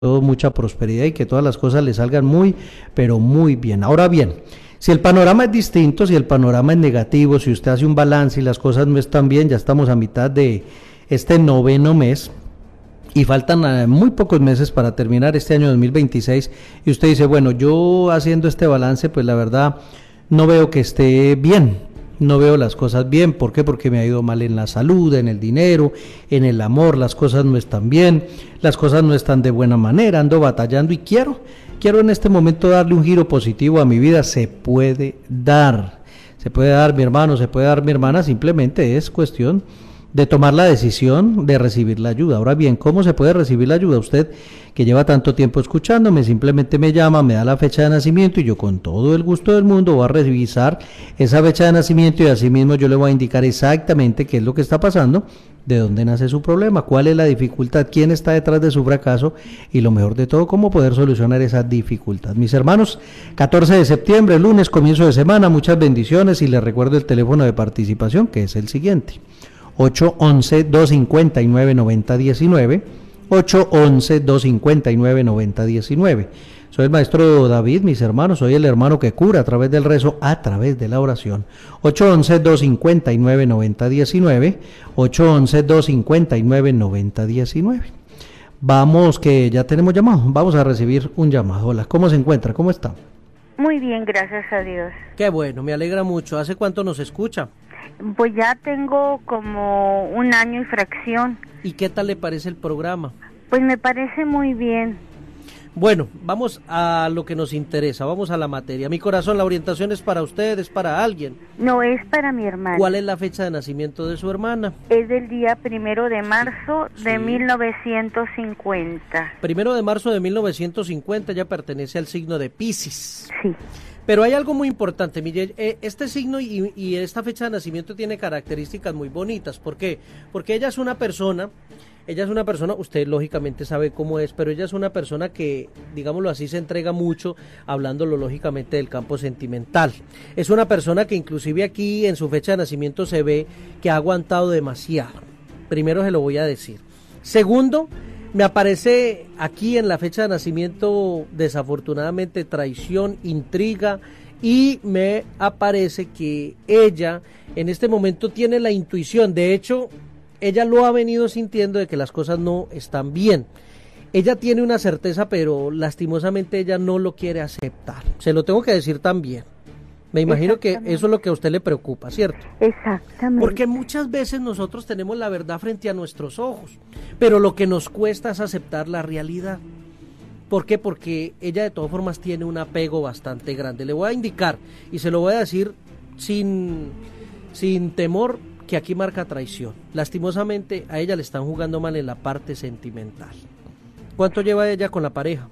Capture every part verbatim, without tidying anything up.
todo mucha prosperidad y que todas las cosas le salgan muy, pero muy bien. Ahora bien, si el panorama es distinto, si el panorama es negativo, si usted hace un balance y las cosas no están bien, ya estamos a mitad de este noveno mes y faltan uh, muy pocos meses para terminar este año dos mil veintiséis y usted dice, bueno, yo haciendo este balance, pues la verdad no veo que esté bien. No veo las cosas bien, ¿por qué? Porque me ha ido mal en la salud, en el dinero, en el amor, las cosas no están bien, las cosas no están de buena manera, ando batallando y quiero, quiero en este momento darle un giro positivo a mi vida, se puede dar, se puede dar mi hermano, se puede dar mi hermana, simplemente es cuestión de tomar la decisión de recibir la ayuda. Ahora bien, ¿cómo se puede recibir la ayuda? Usted que lleva tanto tiempo escuchándome, simplemente me llama, me da la fecha de nacimiento y yo con todo el gusto del mundo voy a revisar esa fecha de nacimiento y asimismo yo le voy a indicar exactamente qué es lo que está pasando, de dónde nace su problema, cuál es la dificultad, quién está detrás de su fracaso y lo mejor de todo, cómo poder solucionar esa dificultad. Mis hermanos, catorce de septiembre, lunes, comienzo de semana, muchas bendiciones y les recuerdo el teléfono de participación que es el siguiente. ocho once, dos cincuenta y nueve, noventa diecinueve, ocho once, dos cincuenta y nueve, noventa diecinueve. Soy el maestro David, mis hermanos, soy el hermano que cura a través del rezo, a través de la oración. ocho once, dos cincuenta y nueve, noventa diecinueve, ocho once, dos cincuenta y nueve, noventa diecinueve. Vamos, que ya tenemos llamado, vamos a recibir un llamado. Hola, ¿cómo se encuentra? ¿Cómo está? Muy bien, gracias a Dios. Qué bueno, me alegra mucho. ¿Hace cuánto nos escucha? Pues ya tengo como un año y fracción. ¿Y qué tal le parece el programa? Pues me parece muy bien. Bueno, vamos a lo que nos interesa, vamos a la materia. Mi corazón, ¿la orientación es para usted, es para alguien? No, es para mi hermana. ¿Cuál es la fecha de nacimiento de su hermana? Es del día primero de marzo sí. de mil novecientos cincuenta. Primero de marzo de mil novecientos cincuenta, ella pertenece al signo de Piscis. Sí. Pero hay algo muy importante, Miguel, este signo y, y esta fecha de nacimiento tiene características muy bonitas. ¿Por qué? Porque ella es una persona, ella es una persona, usted lógicamente sabe cómo es, pero ella es una persona que, digámoslo así, se entrega mucho, hablándolo lógicamente del campo sentimental. Es una persona que inclusive aquí en su fecha de nacimiento se ve que ha aguantado demasiado. Primero se lo voy a decir. Segundo, me aparece aquí en la fecha de nacimiento desafortunadamente traición, intriga y me aparece que ella en este momento tiene la intuición, de hecho ella lo ha venido sintiendo de que las cosas no están bien. Ella tiene una certeza pero lastimosamente ella no lo quiere aceptar, se lo tengo que decir también. Me imagino que eso es lo que a usted le preocupa, ¿cierto? Exactamente. Porque muchas veces nosotros tenemos la verdad frente a nuestros ojos, pero lo que nos cuesta es aceptar la realidad. ¿Por qué? Porque ella de todas formas tiene un apego bastante grande. Le voy a indicar, y se lo voy a decir sin, sin temor, que aquí marca traición. Lastimosamente a ella le están jugando mal en la parte sentimental. ¿Cuánto lleva ella con la pareja?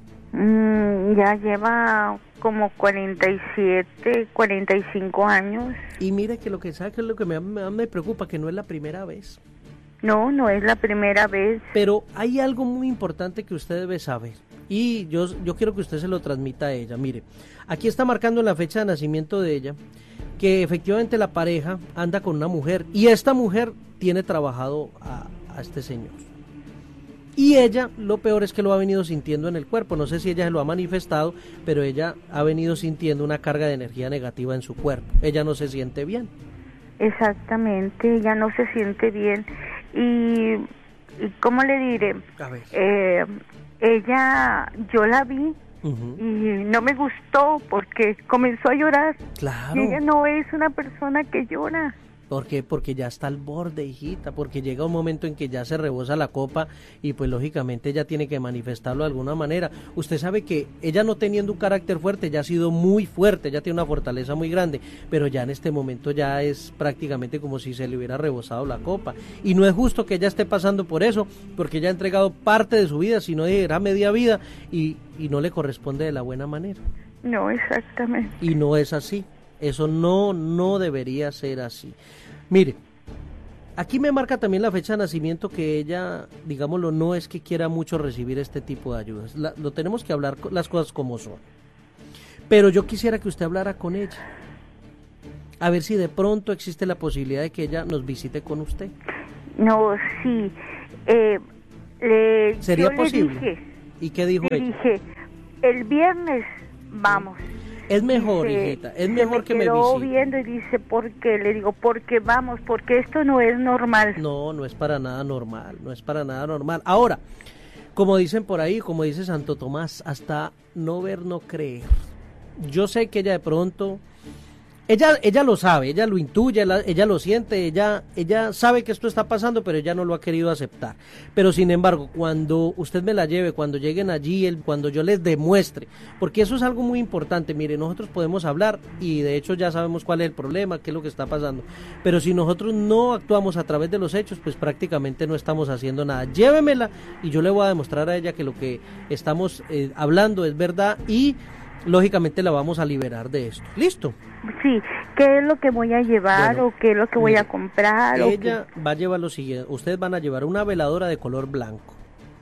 Mm, ya lleva como cuarenta y siete, cuarenta y cinco años. Y mire que lo que sabe que es lo que me, me, me preocupa, que no es la primera vez. No, no es la primera vez. Pero hay algo muy importante que usted debe saber. Y yo, yo quiero que usted se lo transmita a ella. Mire, aquí está marcando la fecha de nacimiento de ella, que efectivamente la pareja anda con una mujer. Y esta mujer tiene trabajado a, a este señor. Y ella, lo peor es que lo ha venido sintiendo en el cuerpo. No sé si ella se lo ha manifestado, pero ella ha venido sintiendo una carga de energía negativa en su cuerpo. Ella no se siente bien. Exactamente, ella no se siente bien. Y, y ¿cómo le diré? A ver. Eh, ella, yo la vi uh-huh. y no me gustó porque comenzó a llorar. Claro. Y ella no es una persona que llora. ¿Por qué? Porque ya está al borde, hijita, porque llega un momento en que ya se rebosa la copa y pues lógicamente ella tiene que manifestarlo de alguna manera. Usted sabe que ella no teniendo un carácter fuerte, ya ha sido muy fuerte, ya tiene una fortaleza muy grande, pero ya en este momento ya es prácticamente como si se le hubiera rebosado la copa. Y no es justo que ella esté pasando por eso, porque ella ha entregado parte de su vida, si no era media vida, y, y no le corresponde de la buena manera. No, exactamente. Y no es así. Eso no, no debería ser así. Mire, aquí me marca también la fecha de nacimiento que ella, digámoslo, no es que quiera mucho recibir este tipo de ayudas. La, lo tenemos que hablar las cosas como son. Pero yo quisiera que usted hablara con ella. A ver si de pronto existe la posibilidad de que ella nos visite con usted. No, sí. Eh, le, ¿Sería yo posible? Le dije, ¿Y qué dijo y ella? dije, el viernes vamos. Es mejor, Dice, hijita, es mejor me que me quedó visite. viendo y dice, ¿por qué? Le digo, porque vamos, porque esto no es normal. No, no es para nada normal, no es para nada normal. Ahora, como dicen por ahí, como dice Santo Tomás, hasta no ver, no creer. Yo sé que ella de pronto, ella ella lo sabe, ella lo intuye, ella, ella lo siente, ella ella sabe que esto está pasando, pero ella no lo ha querido aceptar. Pero sin embargo, cuando usted me la lleve, cuando lleguen allí, el, cuando yo les demuestre, porque eso es algo muy importante, mire, nosotros podemos hablar y de hecho ya sabemos cuál es el problema, qué es lo que está pasando, pero si nosotros no actuamos a través de los hechos, pues prácticamente no estamos haciendo nada. Llévemela y yo le voy a demostrar a ella que lo que estamos eh, hablando es verdad y lógicamente la vamos a liberar de esto. ¿Listo? Sí, ¿qué es lo que voy a llevar Bueno, o qué es lo que voy mire, a comprar? Ella va a llevar lo siguiente, ustedes van a llevar una veladora de color blanco,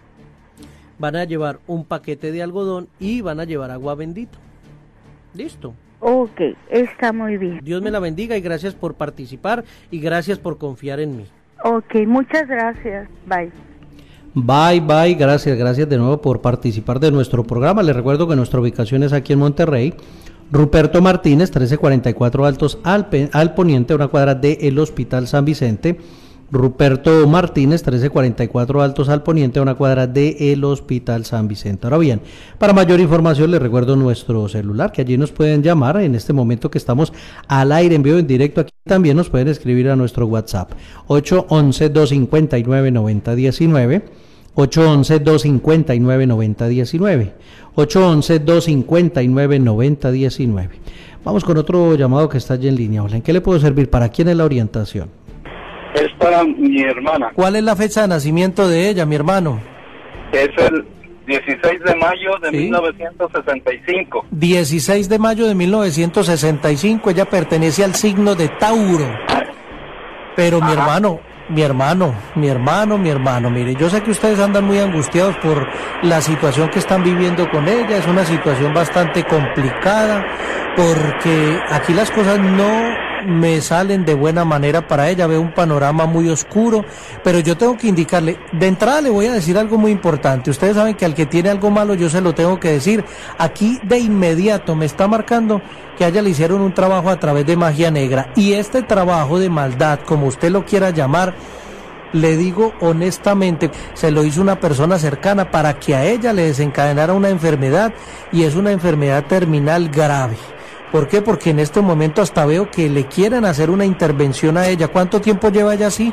van a llevar un paquete de algodón y van a llevar agua bendita. ¿Listo? Ok, está muy bien. Dios me la bendiga y gracias por participar y gracias por confiar en mí. Ok, muchas gracias. Bye. Bye, bye, gracias, gracias de nuevo por participar de nuestro programa. Les recuerdo que nuestra ubicación es aquí en Monterrey, Ruperto Martínez, trece cuarenta y cuatro Altos al, al Poniente, una cuadra del Hospital San Vicente. Ruperto Martínez, trece cuarenta y cuatro Altos al Poniente, una cuadra del Hospital San Vicente. Ahora bien, para mayor información les recuerdo nuestro celular, que allí nos pueden llamar en este momento que estamos al aire en vivo en directo. Aquí también nos pueden escribir a nuestro WhatsApp, ocho once, dos cincuenta y nueve, noventa diecinueve, ocho once, dos cincuenta y nueve, noventa diecinueve, ocho once, dos cincuenta y nueve, noventa diecinueve. Vamos con otro llamado que está allí en línea. Hola, ¿en qué le puedo servir? ¿Para quién es la orientación? Es para mi hermana. ¿Cuál es la fecha de nacimiento de ella, mi hermano? Es el dieciséis de mayo de ¿Sí? mil novecientos sesenta y cinco. dieciséis de mayo de mil novecientos sesenta y cinco, ella pertenece al signo de Tauro. Pero mi Ajá. hermano, mi hermano, mi hermano, mi hermano, mire, yo sé que ustedes andan muy angustiados por la situación que están viviendo con ella, es una situación bastante complicada, porque aquí las cosas no me salen de buena manera para ella, veo un panorama muy oscuro, pero yo tengo que indicarle, de entrada le voy a decir algo muy importante, ustedes saben que al que tiene algo malo yo se lo tengo que decir, aquí de inmediato me está marcando que a ella le hicieron un trabajo a través de magia negra, y este trabajo de maldad, como usted lo quiera llamar, le digo honestamente, se lo hizo una persona cercana para que a ella le desencadenara una enfermedad, y es una enfermedad terminal grave. ¿Por qué? Porque en este momento hasta veo que le quieren hacer una intervención a ella. ¿Cuánto tiempo lleva ella así?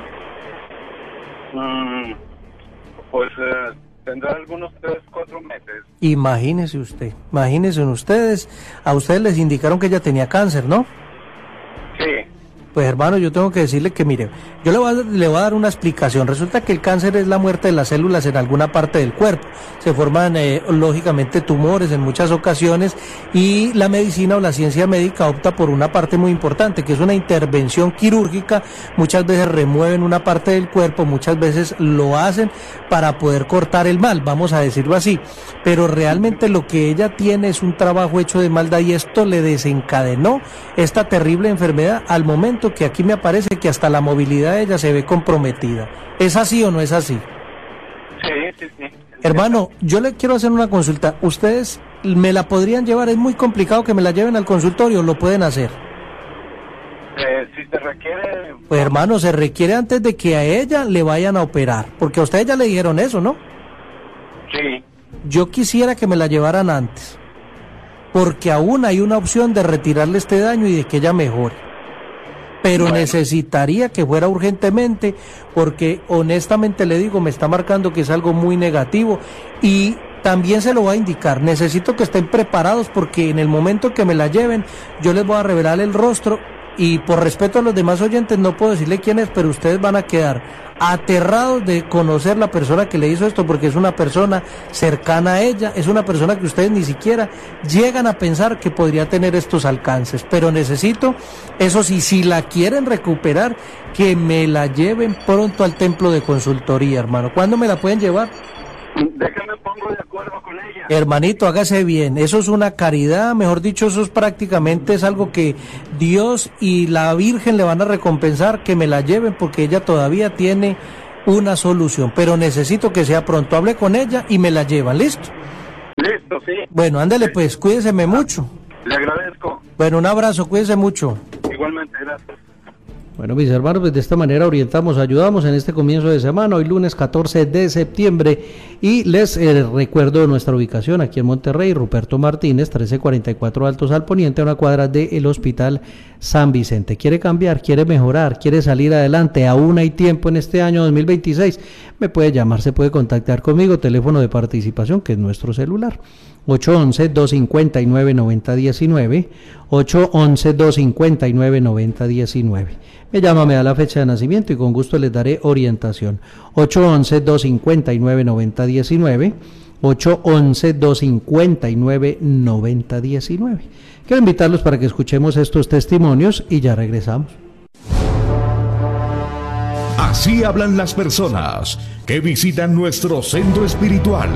Mm, pues eh, tendrá algunos tres, cuatro meses. Imagínese usted, imagínense ustedes, a ustedes les indicaron que ella tenía cáncer, ¿no? Sí. Pues hermano, yo tengo que decirle que mire, yo le voy, a, le voy a dar una explicación. Resulta que el cáncer es la muerte de las células en alguna parte del cuerpo. Se forman eh, lógicamente tumores en muchas ocasiones y la medicina o la ciencia médica opta por una parte muy importante, que es una intervención quirúrgica. Muchas veces remueven una parte del cuerpo, muchas veces lo hacen para poder cortar el mal, vamos a decirlo así. Pero realmente lo que ella tiene es un trabajo hecho de maldad y esto le desencadenó esta terrible enfermedad al momento que aquí me aparece que hasta la movilidad de ella se ve comprometida. ¿Es así o no es así? Sí, sí, sí. Hermano, yo le quiero hacer una consulta. ¿Ustedes me la podrían llevar? Es muy complicado que me la lleven al consultorio, ¿lo pueden hacer? Eh, si te requiere... Pues hermano, se requiere antes de que a ella le vayan a operar, porque a ustedes ya le dijeron eso, ¿no? Sí. Yo quisiera que me la llevaran antes, porque aún hay una opción de retirarle este daño y de que ella mejore. Pero bueno, necesitaría que fuera urgentemente, porque honestamente le digo, me está marcando que es algo muy negativo y también se lo voy a indicar, necesito que estén preparados porque en el momento que me la lleven, yo les voy a revelar el rostro y por respeto a los demás oyentes no puedo decirle quién es, pero ustedes van a quedar aterrados de conocer la persona que le hizo esto, porque es una persona cercana a ella, es una persona que ustedes ni siquiera llegan a pensar que podría tener estos alcances, pero necesito, eso sí, si la quieren recuperar, que me la lleven pronto al templo de consultoría, hermano. ¿Cuándo me la pueden llevar? Déjame pongo de acuerdo con ella. Hermanito, hágase bien, eso es una caridad, mejor dicho, eso es prácticamente es algo que Dios y la Virgen le van a recompensar, que me la lleven porque ella todavía tiene una solución, pero necesito que sea pronto. Hable con ella y me la lleva, ¿listo? Listo, sí. Bueno, ándale pues, cuídeseme mucho. Le agradezco. Bueno, un abrazo, cuídese mucho. Igualmente, gracias. Bueno, mis hermanos, pues de esta manera orientamos, ayudamos en este comienzo de semana, hoy lunes catorce de septiembre, y les eh, recuerdo nuestra ubicación aquí en Monterrey, Ruperto Martínez, trece cuarenta y cuatro Altos al Poniente, a una cuadra del Hospital San Vicente. ¿Quiere cambiar? ¿Quiere mejorar? ¿Quiere salir adelante? Aún hay tiempo en este año dos mil veintiséis. Me puede llamar, se puede contactar conmigo, teléfono de participación, que es nuestro celular. ocho once, dos cincuenta y nueve, noventa diecinueve, ocho once, dos cincuenta y nueve, noventa diecinueve. Me llama, me da la fecha de nacimiento y con gusto les daré orientación. ocho once, dos cincuenta y nueve, noventa diecinueve, ocho once, dos cincuenta y nueve, noventa diecinueve. Quiero invitarlos para que escuchemos estos testimonios y ya regresamos. Así hablan las personas que visitan nuestro centro espiritual.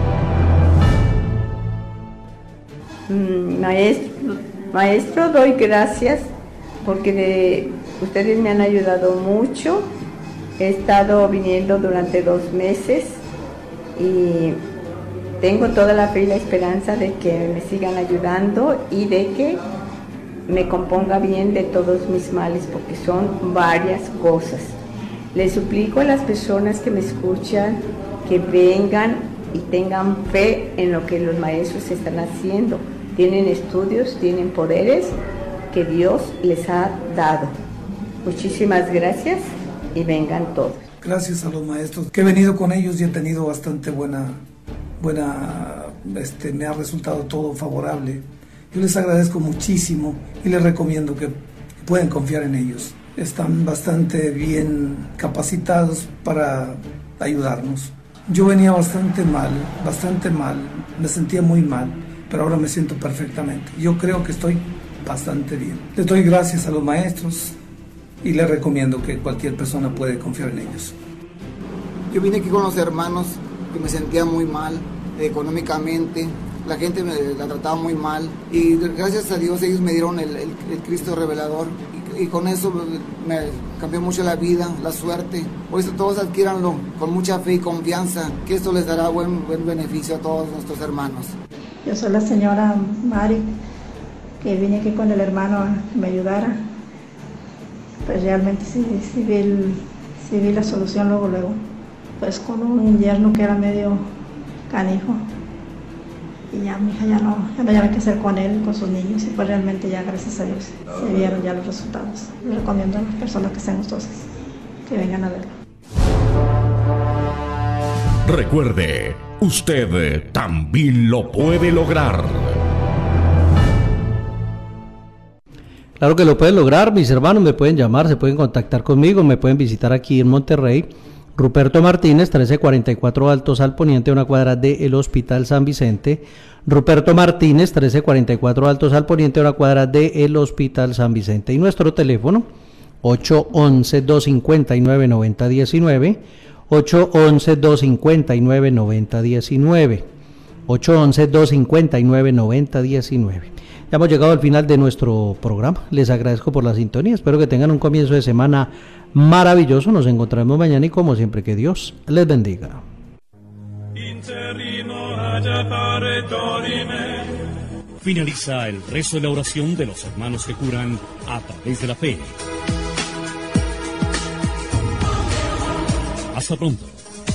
Maestro, maestro, doy gracias porque de, ustedes me han ayudado mucho. He estado viniendo durante dos meses y tengo toda la fe y la esperanza de que me sigan ayudando y de que me componga bien de todos mis males, porque son varias cosas. Les suplico a las personas que me escuchan que vengan y tengan fe en lo que los maestros están haciendo. Tienen estudios, tienen poderes que Dios les ha dado. Muchísimas gracias y vengan todos. Gracias a los maestros que he venido con ellos y he tenido bastante buena, buena, este, me ha resultado todo favorable. Yo les agradezco muchísimo y les recomiendo que puedan confiar en ellos. Están bastante bien capacitados para ayudarnos. Yo venía bastante mal, bastante mal, me sentía muy mal, pero ahora me siento perfectamente. Yo creo que estoy bastante bien. Les doy gracias a los maestros y les recomiendo que cualquier persona puede confiar en ellos. Yo vine aquí con los hermanos que me sentía muy mal económicamente, la gente me la trataba muy mal y gracias a Dios ellos me dieron el, el, el Cristo revelador y, y con eso me cambió mucho la vida, la suerte. Por eso todos adquiéranlo con mucha fe y confianza, que esto les dará buen, buen beneficio a todos nuestros hermanos. Yo soy la señora Mari, que vine aquí con el hermano a que me ayudara. Pues realmente sí, sí, vi, el, sí vi la solución luego, luego. Pues con un yerno que era medio canijo. Y ya mi hija ya no, ya no había qué hacer con él, con sus niños. Y pues realmente ya, gracias a Dios, se vieron ya los resultados. Les recomiendo a las personas que sean gustosas que vengan a verlo. Recuerde, usted también lo puede lograr. Claro que lo pueden lograr, mis hermanos, me pueden llamar, se pueden contactar conmigo, me pueden visitar aquí en Monterrey. Ruperto Martínez, trece cuarenta y cuatro Altos al Poniente, una cuadra del Hospital San Vicente. Ruperto Martínez, trece cuarenta y cuatro Altos al Poniente, una cuadra del Hospital San Vicente. Y nuestro teléfono, ocho once, dos cincuenta y nueve, noventa diecinueve, ocho once, dos cincuenta y nueve, noventa diecinueve, ocho once, dos cincuenta y nueve, noventa diecinueve. Ya hemos llegado al final de nuestro programa. Les agradezco por la sintonía. Espero que tengan un comienzo de semana maravilloso. Nos encontraremos mañana y como siempre que Dios les bendiga. Finaliza el rezo de la oración de los hermanos que curan a través de la fe. Hasta pronto.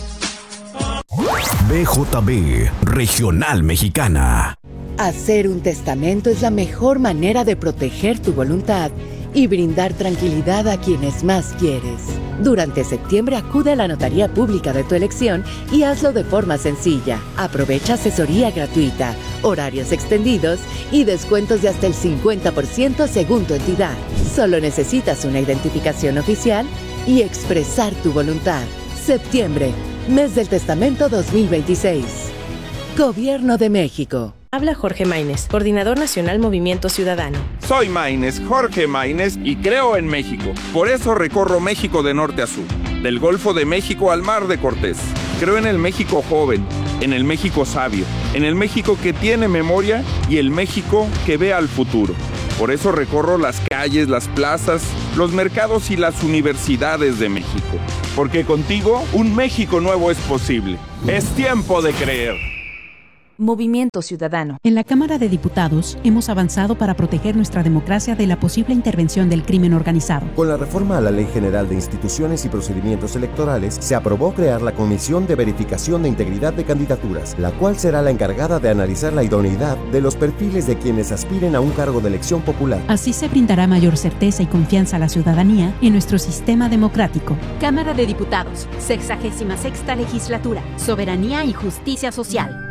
B J B Regional Mexicana. Hacer un testamento es la mejor manera de proteger tu voluntad y brindar tranquilidad a quienes más quieres. Durante septiembre acude a la notaría pública de tu elección y hazlo de forma sencilla. Aprovecha asesoría gratuita, horarios extendidos y descuentos de hasta el cincuenta por ciento según tu entidad. Solo necesitas una identificación oficial y expresar tu voluntad. Septiembre, mes del testamento dos mil veintiséis. Gobierno de México. Habla Jorge Maínez, Coordinador Nacional Movimiento Ciudadano. Soy Maínez, Jorge Maínez, y creo en México. Por eso recorro México de norte a sur, del Golfo de México al Mar de Cortés. Creo en el México joven, en el México sabio, en el México que tiene memoria y el México que ve al futuro. Por eso recorro las calles, las plazas, los mercados y las universidades de México. porque contigo un México nuevo es posible. Es tiempo de creer. Movimiento Ciudadano. En la Cámara de Diputados hemos avanzado para proteger nuestra democracia de la posible intervención del crimen organizado. Con la reforma a la Ley General de Instituciones y Procedimientos Electorales, se aprobó crear la Comisión de Verificación de Integridad de Candidaturas, la cual será la encargada de analizar la idoneidad de los perfiles de quienes aspiren a un cargo de elección popular. Así se brindará mayor certeza y confianza a la ciudadanía en nuestro sistema democrático. Cámara de Diputados, sexagésima sexta Legislatura, Soberanía y Justicia Social.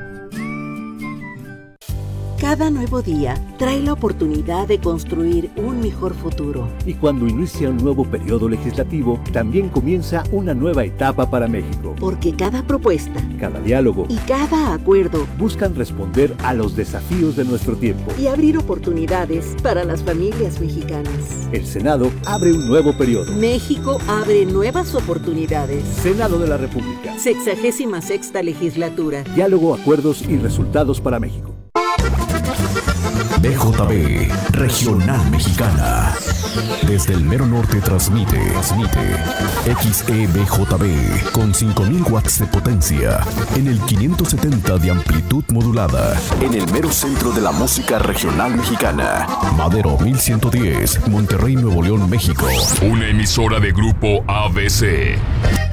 Cada nuevo día trae la oportunidad de construir un mejor futuro. Y cuando inicia un nuevo periodo legislativo, también comienza una nueva etapa para México. Porque cada propuesta, cada diálogo y cada acuerdo buscan responder a los desafíos de nuestro tiempo y abrir oportunidades para las familias mexicanas. El Senado abre un nuevo periodo. México abre nuevas oportunidades. Senado de la República. Sexagésima sexta Legislatura. Diálogo, acuerdos y resultados para México. B J B, Regional Mexicana. Desde el mero norte transmite, transmite X E B J B con cinco mil watts de potencia en el quinientos setenta de amplitud modulada en el mero centro de la música regional mexicana. Madero mil ciento diez, Monterrey, Nuevo León, México. Una emisora de Grupo A B C.